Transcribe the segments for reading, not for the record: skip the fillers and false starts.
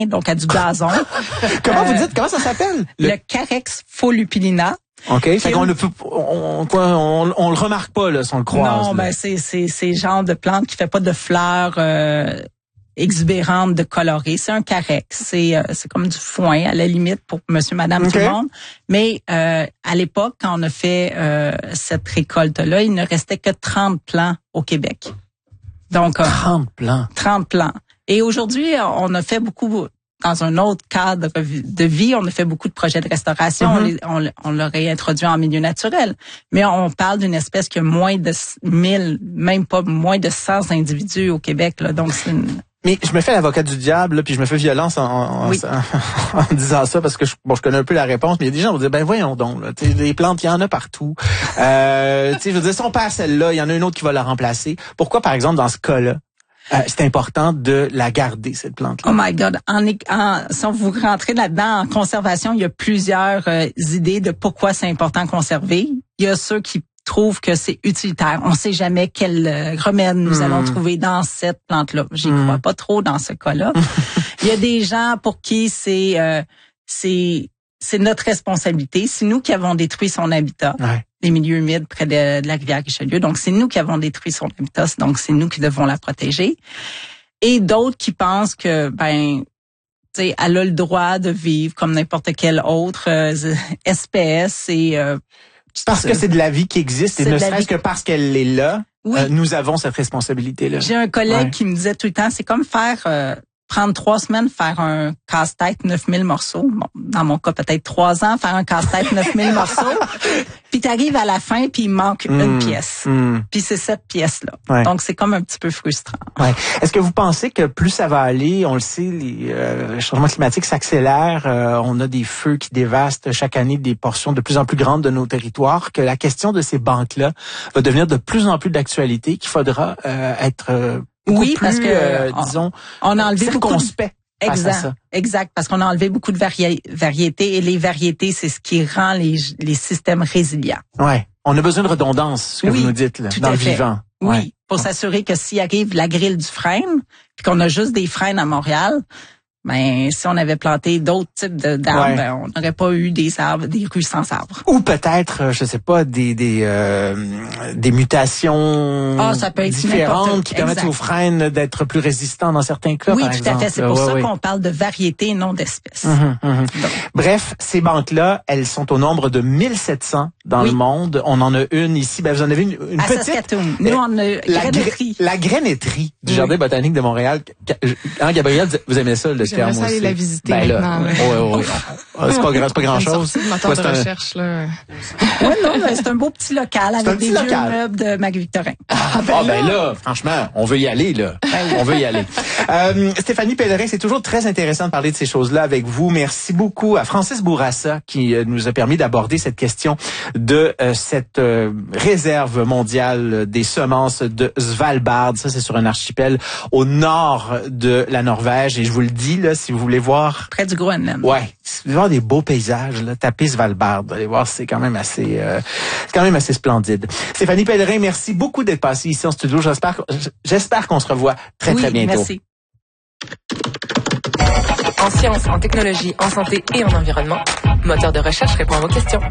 donc à du gazon. Comment vous dites? Comment ça s'appelle? Le Carex folupilina. OK. Fait qu'on on le remarque pas, là, si on le croise. Non, ben, c'est le genre de plante qui fait pas de fleurs, exubérantes de colorées. C'est un carex. C'est comme du foin, à la limite, pour monsieur, madame, tout le monde. Mais, à l'époque, quand on a fait, cette récolte-là, il ne restait que 30 plants au Québec. Donc, 30 plants. 30 plants. Et aujourd'hui, on a fait beaucoup, dans un autre cadre de vie, on a fait beaucoup de projets de restauration, on l'a réintroduit en milieu naturel. Mais on parle d'une espèce qui a moins de 1000, même pas moins de 100 individus au Québec, là. Donc, c'est Mais je me fais l'avocat du diable, là, puis je me fais violence en disant ça, parce que je connais un peu la réponse, mais il y a des gens qui vont dire, ben voyons donc, là, des plantes, il y en a partout. Je veux dire, si on perd celle-là, il y en a une autre qui va la remplacer. Pourquoi, par exemple, dans ce cas-là, c'est important de la garder, cette plante-là? Oh my God. Si on vous rentrez là-dedans, en conservation, il y a plusieurs idées de pourquoi c'est important de conserver. Il y a ceux qui trouvent que c'est utilitaire. On ne sait jamais quel remède nous allons trouver dans cette plante-là. J'y crois pas trop dans ce cas-là. Il y a des gens pour qui c'est notre responsabilité. C'est nous qui avons détruit son habitat. Ouais. Les milieux humides près de la rivière Richelieu. Donc, c'est nous qui avons détruit son habitat. Donc, c'est nous qui devons la protéger. Et d'autres qui pensent que, tu sais, elle a le droit de vivre comme n'importe quelle autre espèce et parce que c'est de la vie qui existe et ne serait-ce que parce qu'elle est là, nous avons cette responsabilité-là. J'ai un collègue qui me disait tout le temps, c'est comme prendre 3 semaines, faire un casse-tête 9000 morceaux. Bon, dans mon cas, peut-être 3 ans, faire un casse-tête 9000 morceaux. Puis t'arrives à la fin, puis il manque une pièce. Puis c'est cette pièce-là. Ouais. Donc, c'est comme un petit peu frustrant. Ouais. Est-ce que vous pensez que plus ça va aller, on le sait, les changements climatiques s'accélèrent, on a des feux qui dévastent chaque année des portions de plus en plus grandes de nos territoires, que la question de ces banques-là va devenir de plus en plus d'actualité, qu'il faudra être plus, parce que disons, on a enlevé circonspect. Exact, parce qu'on a enlevé beaucoup de variétés et les variétés, c'est ce qui rend les systèmes résilients. Ouais, on a besoin de redondance, ce que vous nous dites là, dans le vivant. Oui, pour s'assurer que s'il arrive la grille du frêne, puis qu'on a juste des frênes à Montréal, ben si on avait planté d'autres types d'arbres, ben, on n'aurait pas eu des arbres, des rues sans arbres. Ou peut-être, je sais pas, des mutations ça peut être différentes qui permettent aux frênes d'être plus résistants dans certains cas. Oui, par tout exemple. à fait. C'est pour ça qu'on parle de variété et non d'espèces. Bref, ces banques-là, elles sont au nombre de 1700 dans le monde. On en a une ici. Ben vous en avez une à petite. Saskatoon. Nous on a la grainetterie du Jardin botanique de Montréal. Hein, Gabrielle, vous aimez ça le terme aussi? J'aimerais ça aller la visiter maintenant. Oui. C'est pas grand-chose. C'est moteur de recherche, là. Oui, non, c'est un beau petit local avec des vieux meubles de Mac-Victorin. Ben là, franchement, on veut y aller, là. On veut y aller. Stéphanie Pellerin, c'est toujours très intéressant de parler de ces choses-là avec vous. Merci beaucoup à Francis Bourassa qui nous a permis d'aborder cette question de cette réserve mondiale des semences de Svalbard. Ça, c'est sur un archipel au nord de la Norvège. Et je vous le dis, là, si vous voulez voir... Près du Groenland. Ouais. Si vous voulez voir des beaux paysages, là, tapez Svalbard. Allez voir, c'est quand même assez splendide. Stéphanie Pellerin, merci beaucoup d'être passée ici en studio. J'espère qu'on se revoit très bientôt. Merci. En sciences, en technologie, en santé et en environnement, Moteur de recherche répond à vos questions.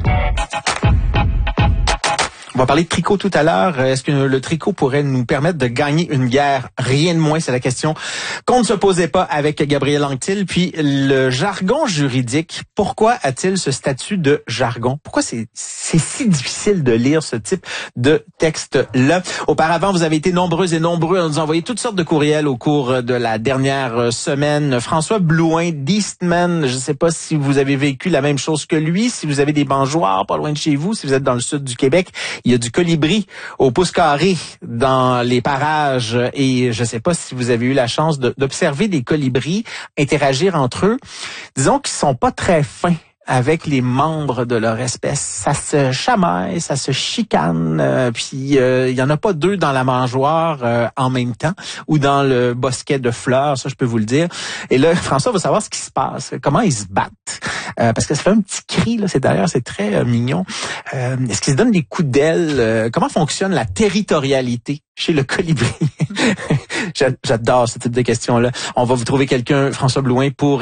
On va parler de tricot tout à l'heure. Est-ce que le tricot pourrait nous permettre de gagner une guerre? Rien de moins, c'est la question qu'on ne se posait pas avec Gabriel Anctil. Puis le jargon juridique, pourquoi a-t-il ce statut de jargon? Pourquoi c'est si difficile de lire ce type de texte-là? Auparavant, vous avez été nombreux et nombreux à nous envoyer toutes sortes de courriels au cours de la dernière semaine. François Blouin d'Eastman, je ne sais pas si vous avez vécu la même chose que lui, si vous avez des banjoirs pas loin de chez vous, si vous êtes dans le sud du Québec. Il y a du colibri au pouce carré dans les parages et je ne sais pas si vous avez eu la chance d'observer des colibris interagir entre eux. Disons qu'ils sont pas très fins avec les membres de leur espèce. Ça se chamaille, ça se chicane, puis il y en a pas deux dans la mangeoire en même temps ou dans le bosquet de fleurs, ça je peux vous le dire. Et là, François va savoir ce qui se passe, comment ils se battent. Parce que ça fait un petit cri, là, c'est très mignon. Est-ce qu'ils se donnent des coups d'aile? Comment fonctionne la territorialité chez le colibri? J'adore ce type de questions-là. On va vous trouver quelqu'un, François Blouin, pour